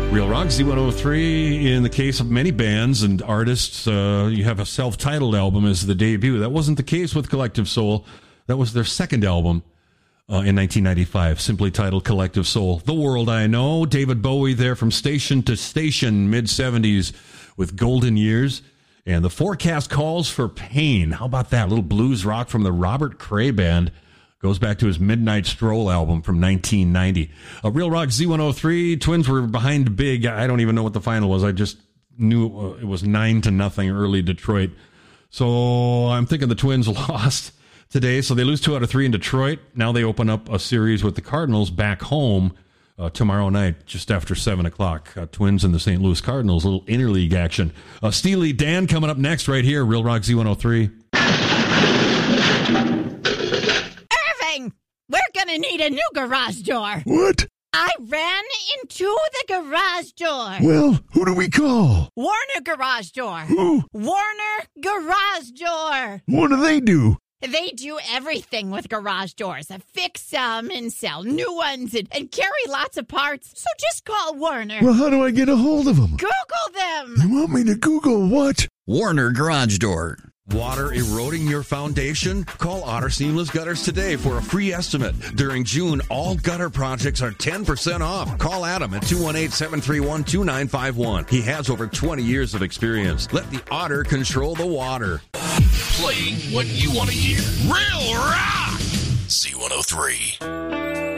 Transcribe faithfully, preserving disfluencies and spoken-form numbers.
Real Rock, Z one oh three. In the case of many bands and artists, uh, you have a self-titled album as the debut. That wasn't the case with Collective Soul. That was their second album uh, in nineteen ninety-five, simply titled Collective Soul. The World I Know. David Bowie there from station to station, mid-seventies with Golden Years. And The Forecast Calls for Pain. How about that? A little blues rock from the Robert Cray Band. Goes back to his Midnight Stroll album from nineteen ninety. A Real Rock Z one oh three. Twins were behind big. I don't even know what the final was. I just knew it was nine to nothing early Detroit. So I'm thinking the Twins lost today. So they lose two out of three in Detroit. Now they open up a series with the Cardinals back home uh, tomorrow night, just after seven o'clock. Uh, Twins and the Saint Louis Cardinals. A little interleague action. Uh, Steely Dan coming up next right here. Real Rock Z one oh three. We're gonna need a new garage door. What? I ran into the garage door. Well, who do we call? Warner Garage Door. Who? Warner Garage Door. What do they do? They do everything with garage doors. Fix them and sell new ones and, and carry lots of parts. So just call Warner. Well, how do I get a hold of them? Google them. You want me to Google what? Warner Garage Door. Water eroding your foundation? Call Otter Seamless Gutters today for a free estimate. During June, all gutter projects are ten percent off. Call Adam at two one eight, seven three one, two nine five one. He has over twenty years of experience. Let the Otter control the water. Playing what you want to hear. Real Rock! Z one oh three.